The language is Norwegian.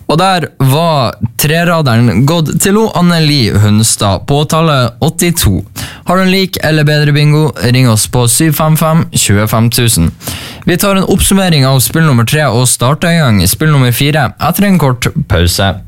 Og der var treraderen gått til Anneli Hunstad på tallet 82. Har du en lik eller bedre bingo, ring oss på 755-25 000. Vi tar en oppsummering av spill nummer 3 og starter i gang spill nummer 4 etter en kort pause.